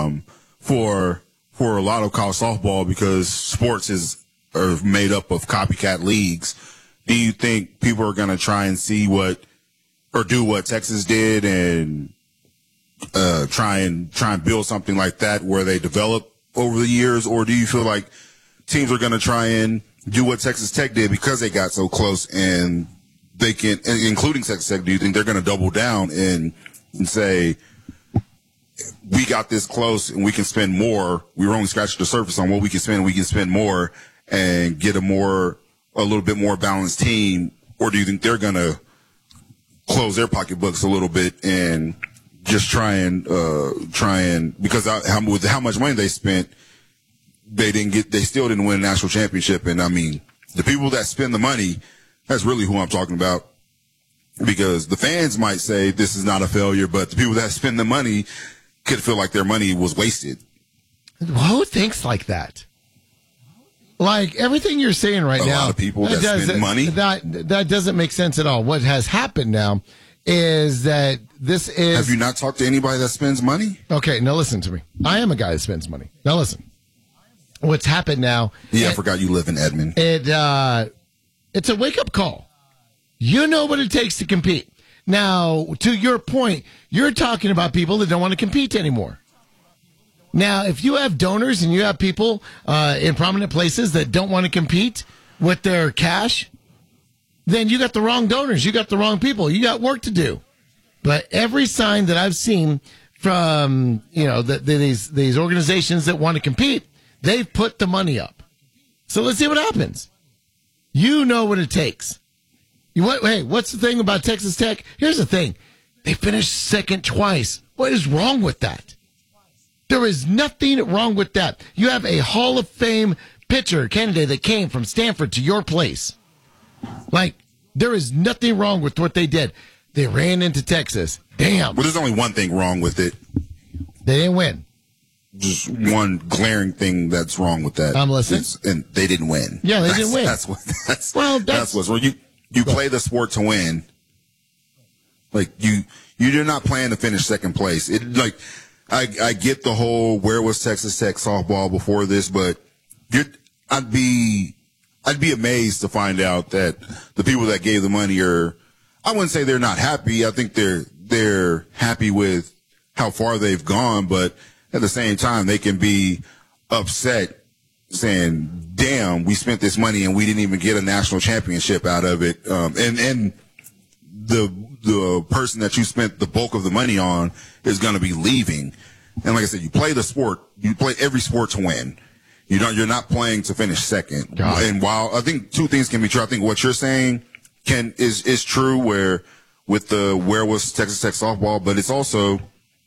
for a lot of college softball because sports are made up of copycat leagues. Do you think people are going to try and see do what Texas did and try and build something like that where they develop over the years, or do you feel like teams are going to try and do what Texas Tech did because they got so close and they can, including Texas Tech? Do you think they're going to double down and say, we got this close and we can spend more? We were only scratching the surface on what we can spend. We can spend more and get a little bit more balanced team, or do you think they're going to close their pocketbooks a little bit and just try and because with how much money they spent, they still didn't win a national championship. And I mean, the people that spend the money, that's really who I'm talking about, because the fans might say this is not a failure, but the people that spend the money could feel like their money was wasted. Who thinks like that? Like everything you're saying right now, a lot of people that spend money. That doesn't make sense at all. What has happened now is that this is. Have you not talked to anybody that spends money? Okay, now listen to me. I am a guy that spends money. Now listen. What's happened now? Yeah, I forgot you live in Edmond. It's a wake up call. You know what it takes to compete. Now, to your point, you're talking about people that don't want to compete anymore. Now, if you have donors and you have people in prominent places that don't want to compete with their cash, then you got the wrong donors. You got the wrong people. You got work to do. But every sign that I've seen from, these organizations that want to compete, they've put the money up. So let's see what happens. You know what it takes. What's the thing about Texas Tech? Here's the thing. They finished second twice. What is wrong with that? There is nothing wrong with that. You have a Hall of Fame pitcher candidate that came from Stanford to your place. Like, there is nothing wrong with what they did. They ran into Texas. Damn. Well, there's only one thing wrong with it. They didn't win. Just one glaring thing that's wrong with that. I'm listening. And they didn't win. Yeah, they didn't win. That's what's wrong. You play the sport to win. Like, you're not playing to finish second place. I get the whole where was Texas Tech softball before this, but I'd be amazed to find out that the people that gave the money I wouldn't say they're not happy. I think they're happy with how far they've gone, but at the same time, they can be upset saying, damn, we spent this money and we didn't even get a national championship out of it. And the person that you spent the bulk of the money on is going to be leaving. And like I said, you play the sport, you play every sport to win. You're not playing to finish second. God. And while I think two things can be true, I think what you're saying is true where was Texas Tech softball, but it's also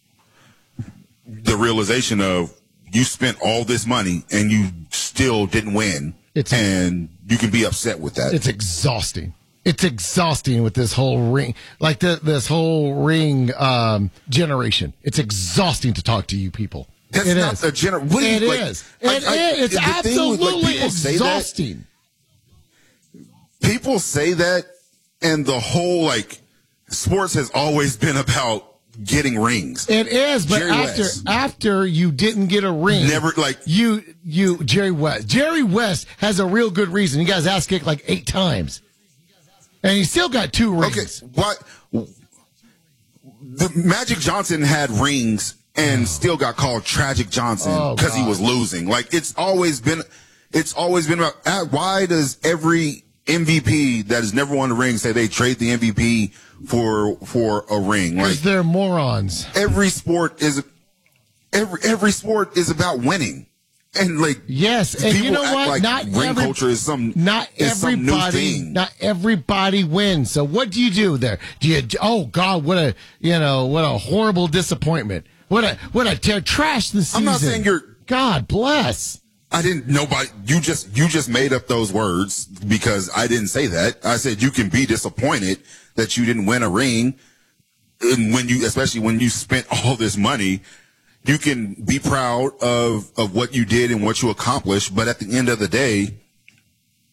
the realization of you spent all this money and you still didn't win, and you can be upset with that. It's exhausting. It's exhausting with this whole ring, like this whole ring generation. It's exhausting to talk to you people. That's not a generation. It is. It's absolutely exhausting. People say that, and the whole sports has always been about getting rings. It is, but after you didn't get a ring, never Jerry West. Jerry West has a real good reason. You guys asked it 8 times, and he still got 2 rings. Okay, what? The Magic Johnson had rings and still got called Tragic Johnson because he was losing. It's always been about. Why does every MVP that has never won a ring say they trade the MVP for a ring? Because they're morons. Every sport is about winning, and yes, and people you know act what? like Not ring culture is some new thing. Not everybody wins. So what do you do there? Do you? Oh God, what a horrible disappointment. What a trash this season. I'm not saying you're. God bless. I didn't. Nobody. You just made up those words because I didn't say that. I said you can be disappointed that you didn't win a ring, and especially when you spent all this money, you can be proud of what you did and what you accomplished. But at the end of the day,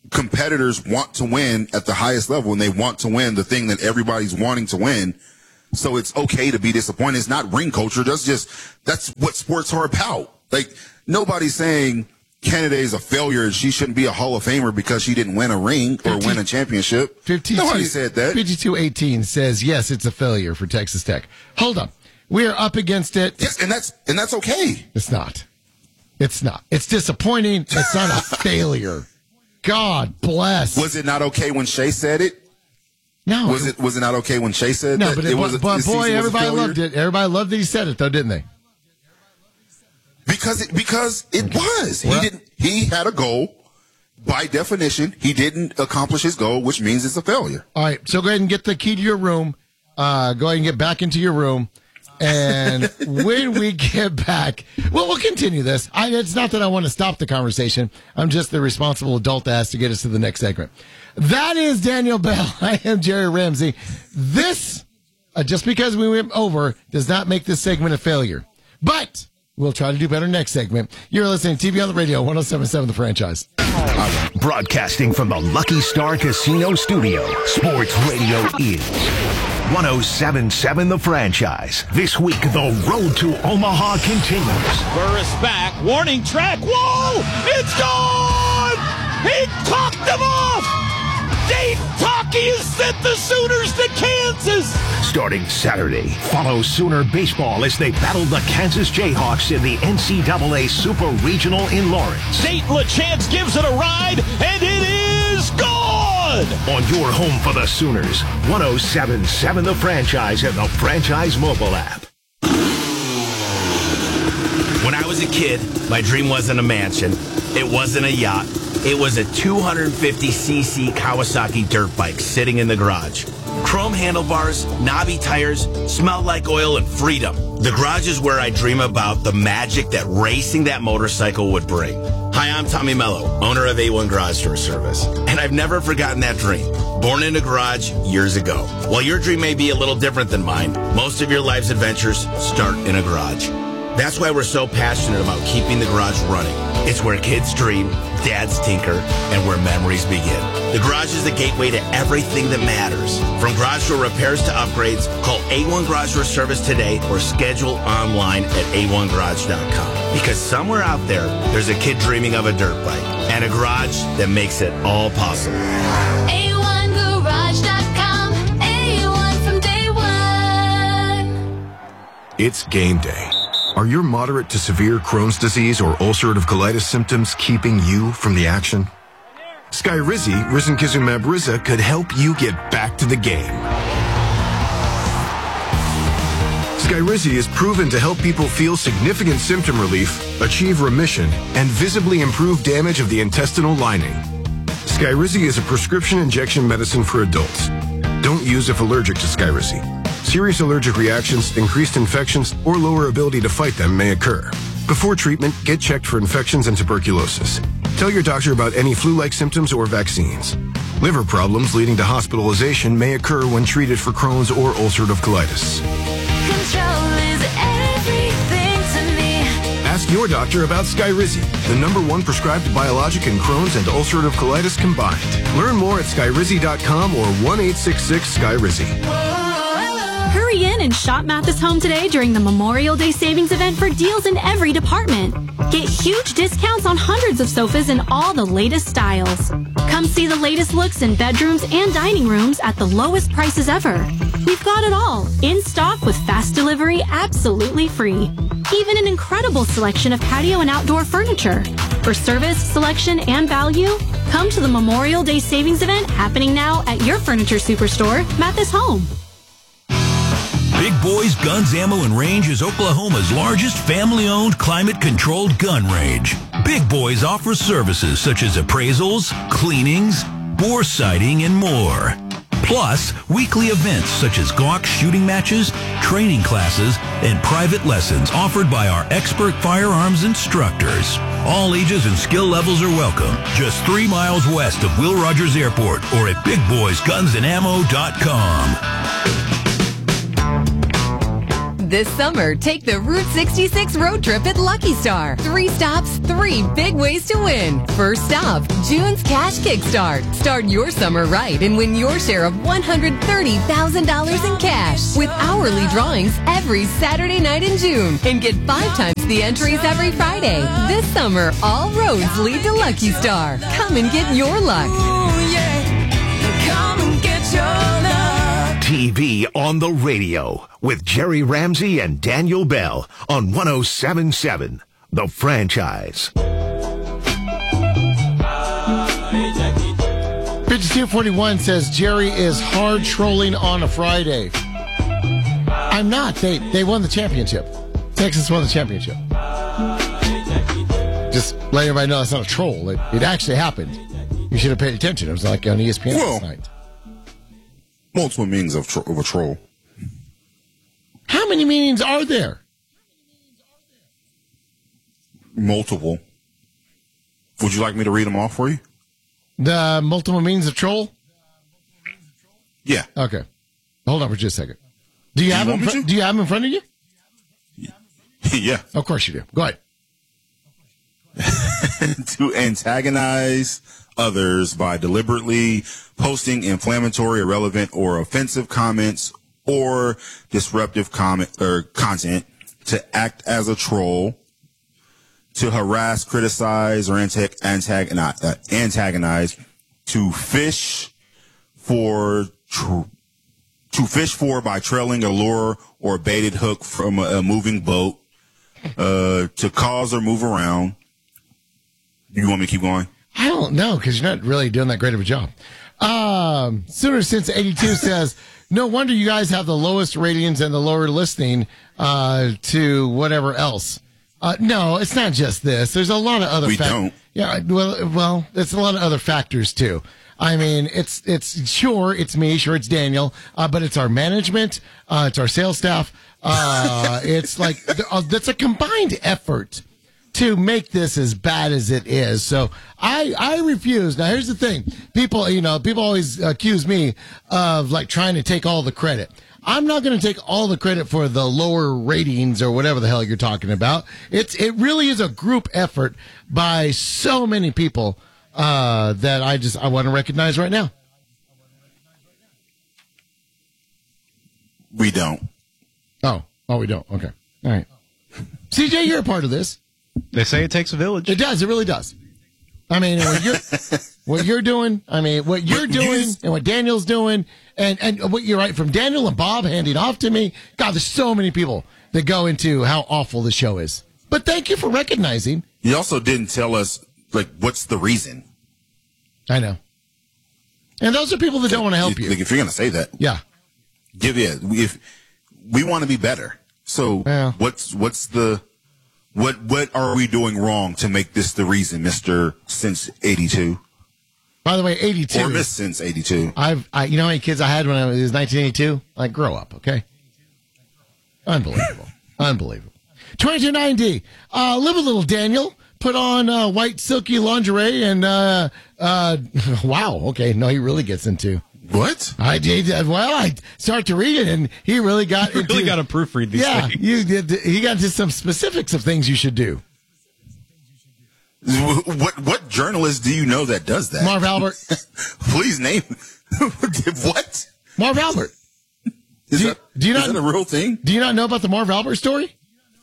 competitors want to win at the highest level, and they want to win the thing that everybody's wanting to win. So it's okay to be disappointed. It's not ring culture. That's what sports are about. Like, nobody's saying Canada is a failure and she shouldn't be a Hall of Famer because she didn't win a ring or win a championship. Nobody said that. 52-18 says, yes, it's a failure for Texas Tech. Hold on. We are up against it. Yes, and that's okay. It's not. It's not. It's disappointing. It's not a failure. God bless. Was it not okay when Shea said it? No. Was it not okay when Shea said no, that? But boy, everybody loved it. Everybody loved that he said it, though, didn't they? Because it was. Well, he had a goal. By definition, he didn't accomplish his goal, which means it's a failure. All right, so go ahead and get the key to your room. Go ahead and get back into your room. And when we get back, well, we'll continue this. It's not that I want to stop the conversation. I'm just the responsible adult that has to get us to the next segment. That is Daniel Bell. I am Jerry Ramsey. This, just because we went over, does not make this segment a failure. But we'll try to do better next segment. You're listening to TV on the Radio, 107.7 The Franchise. Broadcasting from the Lucky Star Casino Studio, Sports Radio is 107.7 The Franchise. This week, the road to Omaha continues. Burris back. Warning track. Whoa! It's gone! He talked them off! Dave Talkie has sent the Sooners to Kansas! Starting Saturday, follow Sooner baseball as they battle the Kansas Jayhawks in the NCAA Super Regional in Lawrence. Nate LaChance gives it a ride, and it is gone! On your home for the Sooners, 107.7 The Franchise and the Franchise mobile app. When I was a kid, my dream wasn't a mansion. It wasn't a yacht. It was a 250cc Kawasaki dirt bike sitting in the garage. Chrome handlebars, knobby tires, smelled like oil and freedom. The garage is where I dream about the magic that racing that motorcycle would bring. Hi, I'm Tommy Mello, owner of A1 Garage Door Service. And I've never forgotten that dream. Born in a garage years ago. While your dream may be a little different than mine, most of your life's adventures start in a garage. That's why we're so passionate about keeping the garage running. It's where kids dream, dads tinker, and where memories begin. The garage is the gateway to everything that matters. From garage door repairs to upgrades, call A1 Garage Door Service today or schedule online at a1garage.com. Because somewhere out there's a kid dreaming of a dirt bike and a garage that makes it all possible. A1garage.com, A1 from day one. It's game day. Are your moderate to severe Crohn's disease or ulcerative colitis symptoms keeping you from the action? Skyrizi, risankizumab Riza, could help you get back to the game. Skyrizi is proven to help people feel significant symptom relief, achieve remission, and visibly improve damage of the intestinal lining. Skyrizi is a prescription injection medicine for adults. Don't use if allergic to Skyrizi. Serious allergic reactions, increased infections, or lower ability to fight them may occur. Before treatment, get checked for infections and tuberculosis. Tell your doctor about any flu-like symptoms or vaccines. Liver problems leading to hospitalization may occur when treated for Crohn's or ulcerative colitis. Control is everything to me. Ask your doctor about Skyrizi, the #1 prescribed biologic in Crohn's and ulcerative colitis combined. Learn more at skyrizi.com or 1-866-SKYRIZI. Hurry in and shop Mathis Home today during the Memorial Day Savings event for deals in every department. Get huge discounts on hundreds of sofas in all the latest styles. Come see the latest looks in bedrooms and dining rooms at the lowest prices ever. We've got it all, in stock with fast delivery absolutely free. Even an incredible selection of patio and outdoor furniture. For service, selection, and value, come to the Memorial Day Savings event happening now at your furniture superstore, Mathis Home. Big Boys Guns, Ammo, and Range is Oklahoma's largest family-owned, climate-controlled gun range. Big Boys offers services such as appraisals, cleanings, bore sighting, and more. Plus, weekly events such as Glock shooting matches, training classes, and private lessons offered by our expert firearms instructors. All ages and skill levels are welcome. Just 3 miles west of Will Rogers Airport or at BigBoysGunsandAmmo.com. This summer, take the Route 66 road trip at Lucky Star. 3 stops, 3 big ways to win. First stop, June's Cash Kickstart. Start your summer right and win your share of $130,000 in cash with hourly drawings every Saturday night in June. And get 5 times the entries every Friday. This summer, all roads lead to Lucky Star. Come and get your luck. Come and get your love. TV on the radio with Jerry Ramsey and Daniel Bell on 107.7 The Franchise. 5241 says Jerry is hard trolling on a Friday. I'm not. They won the championship. Texas won the championship. Just let everybody know that's not a troll. It actually happened. You should have paid attention. It was like on ESPN last night. Multiple meanings of a troll. How many meanings are there? Multiple. Would you like me to read them off for you? The multiple meanings of troll? Yeah. Okay. Hold on for just a second. Do you have them in front of you? Yeah. Of course you do. Go ahead. To antagonize others by deliberately posting inflammatory, irrelevant, or offensive comments or disruptive content, to act as a troll, to harass, criticize, or antagonize, to fish for by trailing a lure or baited hook from a moving boat, to cause or move around. You want me to keep going? I don't know, because you're not really doing that great of a job. Sooner Since 82 says, no wonder you guys have the lowest ratings and the lower listening to whatever else. No, it's not just this. There's a lot of other factors. We don't. Yeah, well, it's a lot of other factors, too. I mean, it's sure, it's me, sure, it's Daniel, but it's our management, it's our sales staff. It's like, that's a combined effort to make this as bad as it is. So I refuse. Now, here's the thing. People always accuse me of like trying to take all the credit. I'm not going to take all the credit for the lower ratings or whatever the hell you're talking about. It really is a group effort by so many people that I want to recognize right now. We don't. Oh, we don't. Okay. All right. CJ, you're a part of this. They say it takes a village. It does. It really does. I mean, what you're doing, and what Daniel's doing, and what you're right from Daniel and Bob handing off to me. God, there's so many people that go into how awful the show is. But thank you for recognizing. You also didn't tell us, like, what's the reason. I know. And those are people that don't want to help you. Like, if you're going to say that. Yeah. If we want to be better. So what are we doing wrong to make this the reason, Mr. Since 82? By the way, 82. Or Miss Since 82. You know how many kids I had when it was 1982? Like, grow up, okay? Unbelievable. Unbelievable. 2290. Live a little, Daniel. Put on white silky lingerie and, wow, okay. No, he really gets into. What? I start to read it, and he really got got to proofread these things. He got into some specifics of things you should do. What journalist do you know that does that? Marv Albert. Please name. What? Marv Albert. Is that a real thing? Do you not know about the Marv Albert story?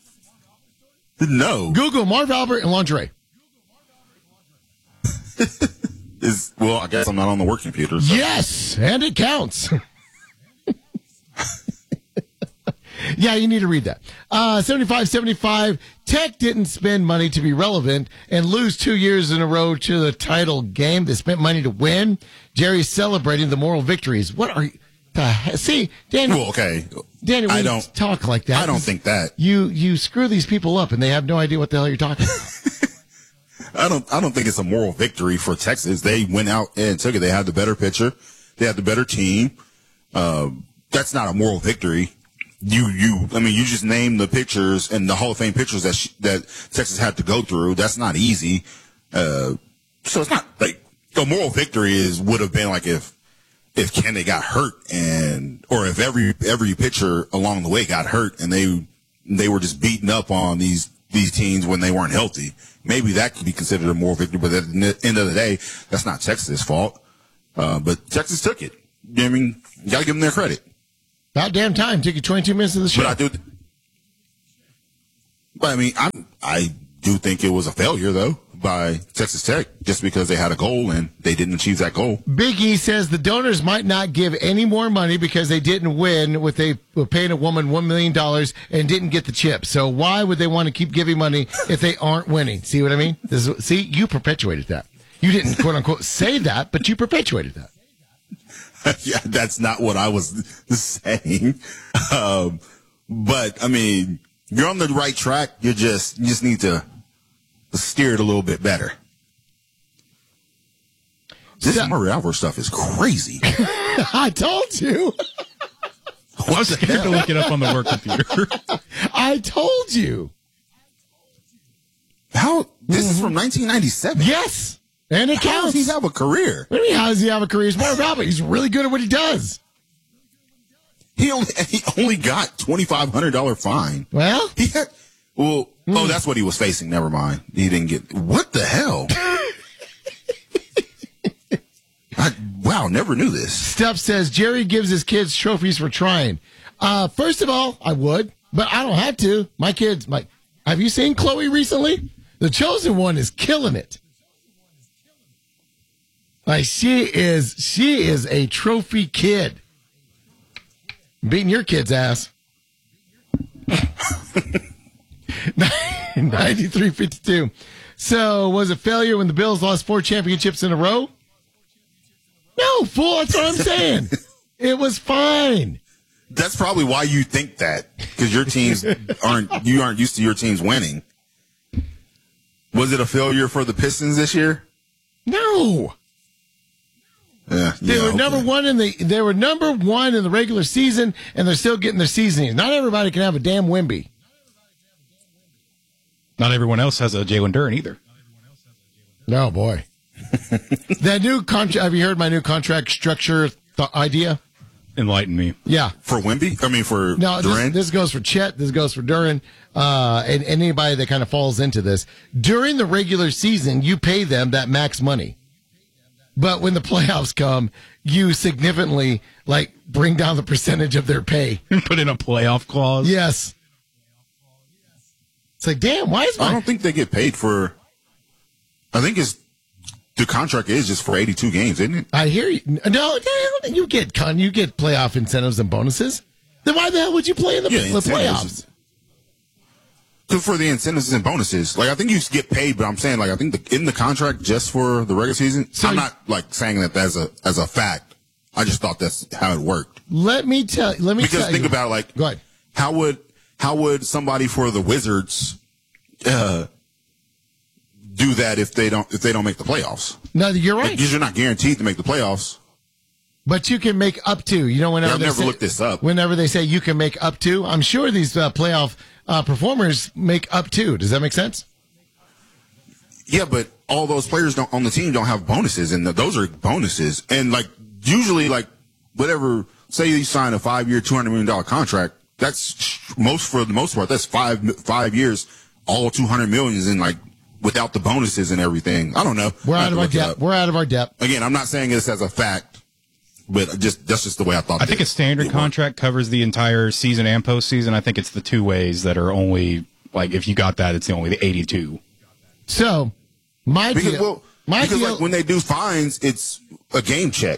No. Google Marv Albert and lingerie. Well, I guess I'm not on the work computer. So. Yes, and it counts. Yeah, you need to read that. 75-75. Tech didn't spend money to be relevant and lose 2 years in a row to the title game. They spent money to win. Jerry's celebrating the moral victories. What are you? See, Daniel. Well, okay. Daniel, I don't talk like that. I don't think that. You screw these people up, and they have no idea what the hell you're talking about. I don't think it's a moral victory for Texas. They went out and took it. They had the better pitcher. They had the better team. That's not a moral victory. You just named the pictures and the Hall of Fame pictures that Texas had to go through. That's not easy. So it's not like a moral victory would have been like if if Kennedy got hurt or if every pitcher along the way got hurt and they were just beating up on these teams when they weren't healthy, maybe that could be considered a moral victory. But at the end of the day, that's not Texas' fault. But Texas took it. I mean, you got to give them their credit. About damn time. Took you 22 minutes of the show. But I do think it was a failure, though, by Texas Tech, just because they had a goal and they didn't achieve that goal. Big E says the donors might not give any more money because they didn't win with paying a woman $1 million and didn't get the chip. So why would they want to keep giving money if they aren't winning? See what I mean? See, you perpetuated that. You didn't, quote unquote, say that, but you perpetuated that. Yeah, that's not what I was saying. But I mean, you're on the right track. You just need to steer it a little bit better. This Murray Alvarez stuff is crazy. I told you. I was scared to look it up on the work computer. I told you. How? This is from 1997. Yes. And it counts. How does he have a career? What do you mean, how does he have a career? He's Mark Albert. He's really good at what he does. He only got $2,500 fine. Well? Oh, that's what he was facing. Never mind. He didn't get... What the hell? Wow, never knew this. Steph says, Jerry gives his kids trophies for trying. First of all, I would, but I don't have to. My kids... Have you seen Chloe recently? The chosen one is killing it. Like, she is a trophy kid. Beating your kid's ass. 93-52. So, was it failure when the Bills lost 4 championships in a row? No, fool. That's what I'm saying. It was fine. That's probably why you think that, because your teams aren't used to your teams winning. Was it a failure for the Pistons this year? No. They were number one in the regular season, and they're still getting their seasoning. Not everybody can have a damn Wemby. Not everyone else has a Jalen Duren either. No, boy. That new contract. Have you heard my new contract structure idea? Enlighten me. Yeah. For Wemby? I mean, for Duren? This goes for Chet. This goes for Duren. And anybody that kind of falls into this. During the regular season, you pay them that max money. But when the playoffs come, you significantly bring down the percentage of their pay. Put in a playoff clause. Yes. It's like, damn, why is I don't think they get paid for. I think the contract is just for 82 games, isn't it? I hear you. No, you get playoff incentives and bonuses. Then why the hell would you play in the playoffs? For the incentives and bonuses, I think you get paid, but I'm saying, I think in the contract just for the regular season. So I'm not saying that as a fact. I just thought that's how it worked. Let me tell you. Because think about go ahead. How would somebody for the Wizards do that if they don't make the playoffs? No, you're right. Because you're not guaranteed to make the playoffs. But you can make up to. Whenever I've never looked this up. Whenever they say you can make up to, I'm sure these playoff performers make up to. Does that make sense? Yeah, but all those players on the team don't have bonuses, and those are bonuses. And usually, whatever. Say you sign a 5-year, $200 million contract. That's for the most part. That's 5 years. All $200 million is in without the bonuses and everything. I don't know. We're out of our depth. We're out of our depth. Again, I'm not saying this as a fact, but that's just the way I thought. I think a standard contract covers the entire season and postseason. I think it's the 2 ways that are only if you got that, it's only the 82. So because when they do fines, it's a game check.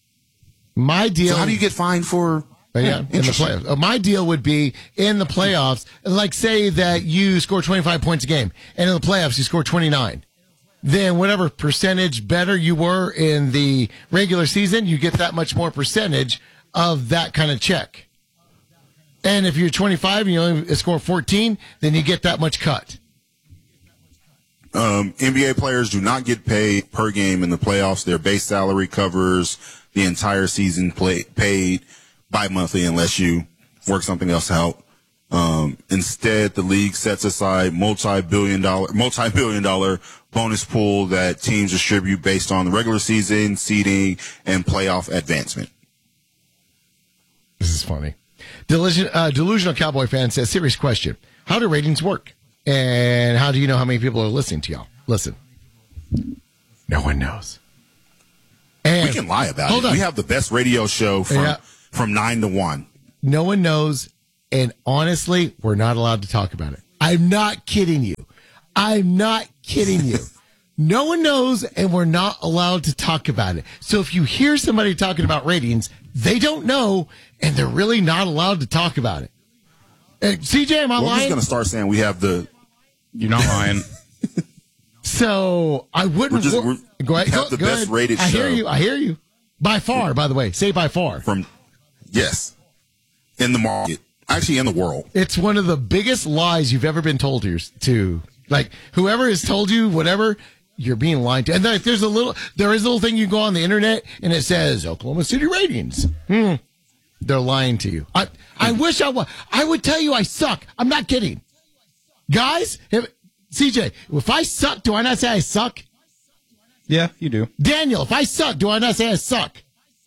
My deal. So how do you get fined for? Yeah, in the playoffs. My deal would be in the playoffs, say that you score 25 points a game, and in the playoffs you score 29. Then whatever percentage better you were in the regular season, you get that much more percentage of that kind of check. And if you're 25 and you only score 14, then you get that much cut. NBA players do not get paid per game in the playoffs. Their base salary covers the entire season paid bi-monthly unless you work something else out. Instead, the league sets aside multi-billion dollar bonus pool that teams distribute based on the regular season, seeding, and playoff advancement. This is funny. Delusional Cowboy fan says, serious question. How do ratings work? And how do you know how many people are listening to y'all? Listen. No one knows. And we can lie about it. We have the best radio show from 9 to 1. No one knows. And honestly, we're not allowed to talk about it. I'm not kidding you. I'm not kidding you. No one knows, and we're not allowed to talk about it. So if you hear somebody talking about ratings, they don't know, and they're really not allowed to talk about it. CJ, am I lying? We're just going to start saying we have the... You're not lying. So I wouldn't... Go ahead. Have the best rated show. I hear you. By far, by the way. Say by far. Yes. In the market. Actually, in the world. It's one of the biggest lies you've ever been told to. Like, whoever has told you whatever... You're being lied to. And there is a little thing you go on the internet and it says Oklahoma City ratings. They're lying to you. I wish I would tell you I suck. I'm not kidding. Guys, CJ, if I suck, do I not say I suck? Yeah, you do. Daniel, if I suck, do I not say I suck?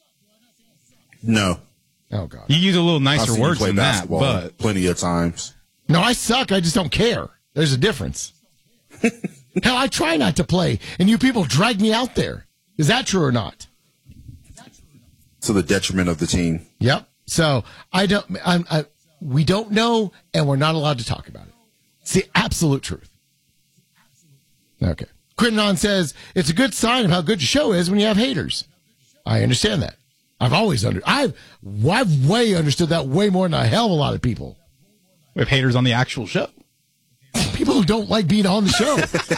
No. Oh, God. You use a little nicer words than that, but plenty of times. No, I suck. I just don't care. There's a difference. Hell, I try not to play, and you people drag me out there. Is that true or not? To the detriment of the team. Yep. So we don't know, and we're not allowed to talk about it. It's the absolute truth. Okay. Crittenden says it's a good sign of how good your show is when you have haters. I understand that. I've way understood that way more than a hell of a lot of people. We have haters on the actual show. People who don't like being on the show.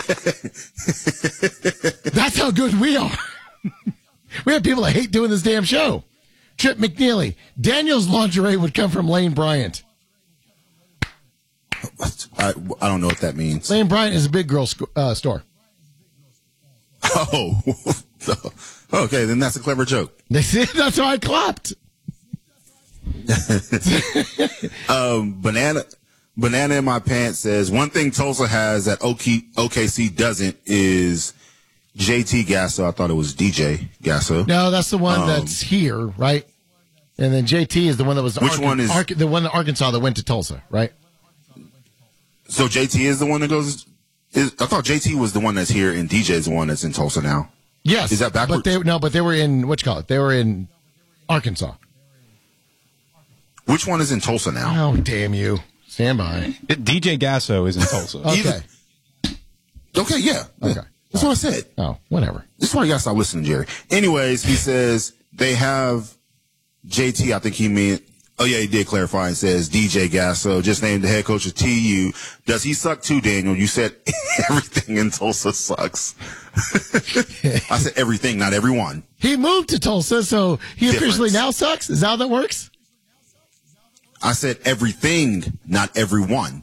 That's how good we are. We have people that hate doing this damn show. Trip McNeely. Daniel's lingerie would come from Lane Bryant. I don't know what that means. Lane Bryant is a big girl store. Oh. Okay, then that's a clever joke. That's why I clapped. Banana in my pants says, one thing Tulsa has that OKC doesn't is JT Gasso. I thought it was DJ Gasso. No, that's the one that's here, right? And then JT is the one that was the one that Arkansas that went to Tulsa, right? So JT is the one that goes. I thought JT was the one that's here, and DJ is the one that's in Tulsa now. Yes, is that backwards? But they were in They were in Arkansas. Which one is in Tulsa now? Oh, damn you! Stand by. DJ Gasso is in Tulsa. Okay. Okay, yeah. Okay. That's what I said. Oh, whatever. That's why you gotta stop listening, Jerry. Anyways, he says they have JT. I think he meant. Oh yeah, he did clarify and says DJ Gasso just named the head coach of TU. Does he suck too, Daniel? You said everything in Tulsa sucks. I said everything, not everyone. He moved to Tulsa, so he officially now sucks? Is that how that works? I said everything, not everyone.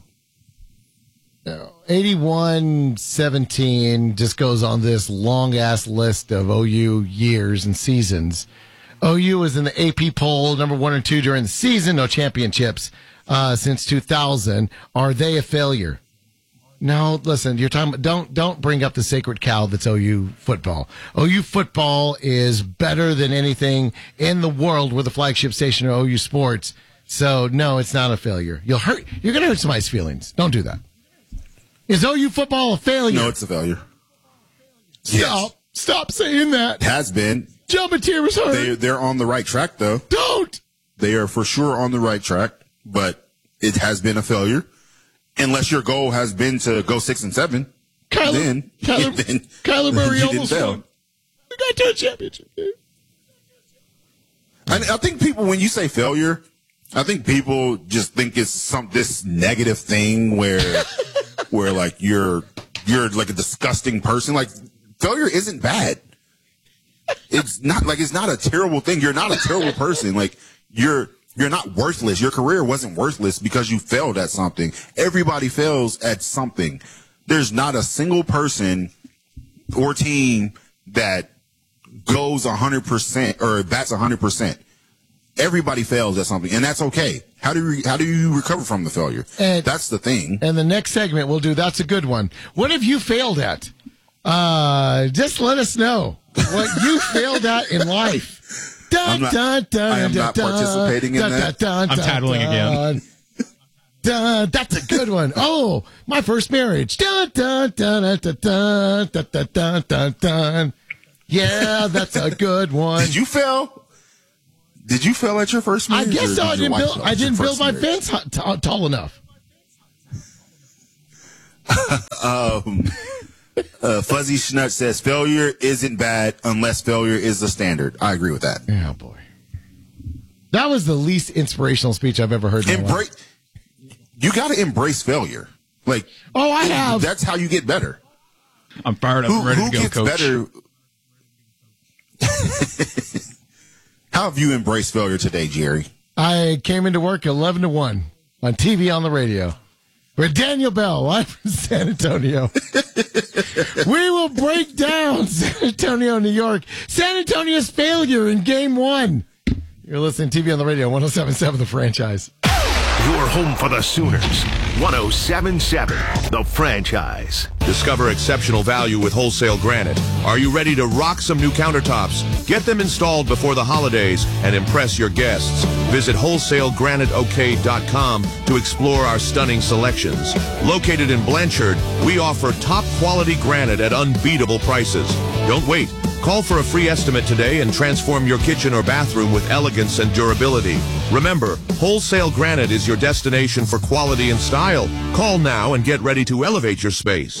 81-17 just goes on this long-ass list of OU years and seasons. OU was in the AP poll, number 1 or 2 during the season. No championships since 2000. Are they a failure? No, listen, you're talking. Don't bring up the sacred cow that's OU football. OU football is better than anything in the world. We're the flagship station of OU sports. So no, it's not a failure. You're going to hurt somebody's feelings. Don't do that. Is OU football a failure? No, it's a failure. Stop saying that. It has been. Joe Mateer was hurt. They're on the right track, though. Don't. They are for sure on the right track, but it has been a failure. Unless your goal has been to go 6-7, Kyler Murray almost won. We got to a championship. I think people, when you say failure, I think people just think it's this negative thing where like you're like a disgusting person. Like failure isn't bad. It's not a terrible thing. You're not a terrible person. Like you're not worthless. Your career wasn't worthless because you failed at something. Everybody fails at something. There's not a single person or team that goes 100% or bats 100%. Everybody fails at something, and that's okay. How do you recover from the failure? That's the thing. And the next segment we'll do, that's a good one. What have you failed at? Just let us know what you failed at in life. Dun, dun, dun, I am not dun, participating in dun, that. dun, dun, I'm tattling again. Dun, that's a good one. Oh, my first marriage. Dun, dun, dun, dun, dun, dun, dun, dun, dun, dun. Yeah, that's a good one. Did you fail? Did you fail at your first marriage? I guess so. I didn't build my fence. fence tall enough. Fuzzy Schnut says failure isn't bad unless failure is the standard. I agree with that. Oh boy, that was the least inspirational speech I've ever heard. You got to embrace failure. Like, oh, I have. That's how you get better. I'm fired up, ready to go, gets Coach. Better? How have you embraced failure today, Jerry? I came into work 11-1 on TV, on the radio. With Daniel Bell, live from San Antonio. We will break down San Antonio, New York. San Antonio's failure in Game 1. You're listening to TV on the radio, 107.7 The Franchise. Your home for the Sooners. 107.7 The Franchise. Discover exceptional value with Wholesale Granite. Are you ready to rock some new countertops? Get them installed before the holidays and impress your guests. Visit wholesaleGraniteOK.com to explore our stunning selections. Located in Blanchard, we offer top quality granite at unbeatable prices. Don't wait. Call for a free estimate today and transform your kitchen or bathroom with elegance and durability. Remember, Wholesale Granite is your destination for quality and style. Call now and get ready to elevate your space.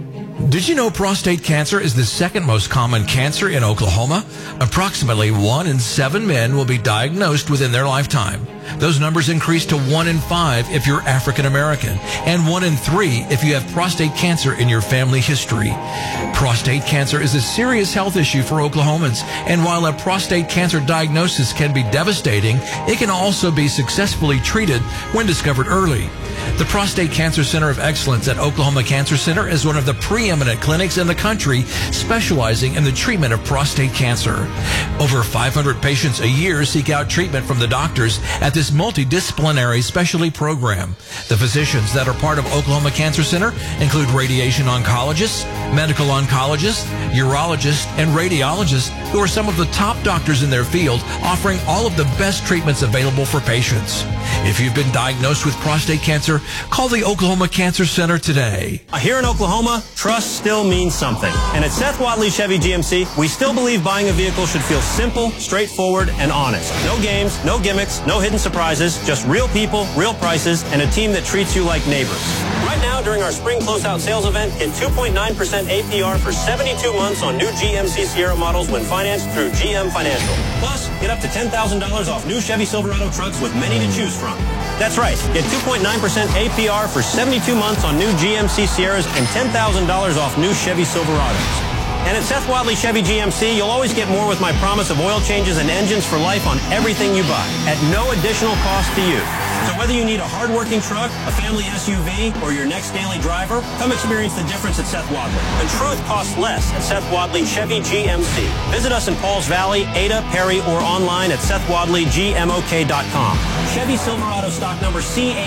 Did you know prostate cancer is the second most common cancer in Oklahoma? Approximately 1 in 7 men will be diagnosed within their lifetime. Those numbers increase to 1 in 5 if you're African American, and 1 in 3 if you have prostate cancer in your family history. Prostate cancer is a serious health issue for Oklahomans, and while a prostate cancer diagnosis can be devastating, it can also be successfully treated when discovered early. The Prostate Cancer Center of Excellence at Oklahoma Cancer Center is one of the preeminent clinics in the country specializing in the treatment of prostate cancer. Over 500 patients a year seek out treatment from the doctors at this multidisciplinary specialty program. The physicians that are part of Oklahoma Cancer Center include radiation oncologists, medical oncologists, urologists, and radiologists who are some of the top doctors in their field, offering all of the best treatments available for patients. If you've been diagnosed with prostate cancer, call the Oklahoma Cancer Center today. Here in Oklahoma, trust still means something. And at Seth Wadley Chevy GMC, we still believe buying a vehicle should feel simple, straightforward, and honest. No games, no gimmicks, no hidden surprises, just real people, real prices, and a team that treats you like neighbors. Right now, during our spring closeout sales event, get 2.9% APR for 72 months on new GMC Sierra models when financed through GM Financial. Plus, get up to $10,000 off new Chevy Silverado trucks with many to choose from. That's right. Get 2.9% APR for 72 months on new GMC Sierras and $10,000 off new Chevy Silverados. And at Seth Wadley Chevy GMC, you'll always get more with my promise of oil changes and engines for life on everything you buy at no additional cost to you. So whether you need a hard-working truck, a family SUV, or your next daily driver, come experience the difference at Seth Wadley. The truth costs less at Seth Wadley Chevy GMC. Visit us in Pauls Valley, Ada, Perry, or online at SethWadleyGMOK.com. Chevy Silverado stock number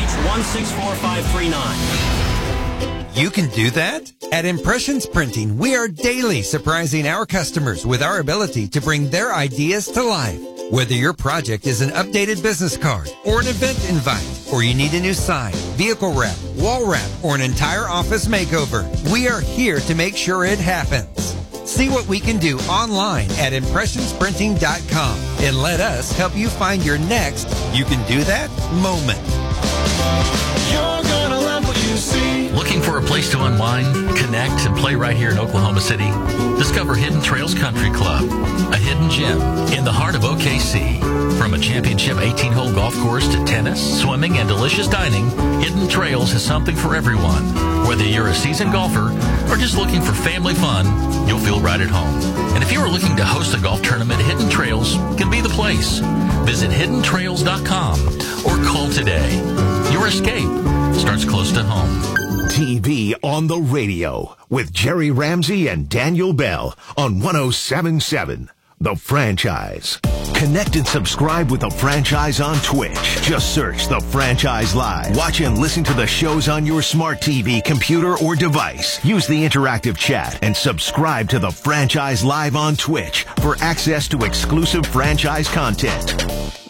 CH164539. You can do that? At Impressions Printing, we are daily surprising our customers with our ability to bring their ideas to life. Whether your project is an updated business card or an event invite, or you need a new sign, vehicle wrap, wall wrap, or an entire office makeover, we are here to make sure it happens. See what we can do online at impressionsprinting.com and let us help you find your next You Can Do That moment. You're gonna love what you see. Looking for a place to unwind, connect, and play right here in Oklahoma City? Discover Hidden Trails Country Club, a hidden gem in the heart of OKC. From a championship 18-hole golf course to tennis, swimming, and delicious dining, Hidden Trails has something for everyone. Whether you're a seasoned golfer or just looking for family fun, you'll feel right at home. And if you are looking to host a golf tournament, Hidden Trails can be the place. Visit hiddentrails.com or call today. Your escape starts close to home. TV on the radio with Jerry Ramsey and Daniel Bell on 107.7 The Franchise. Connect and subscribe with The Franchise on Twitch. Just search The Franchise Live. Watch and listen to the shows on your smart TV, computer, or device. Use the interactive chat and subscribe to The Franchise Live on Twitch for access to exclusive franchise content.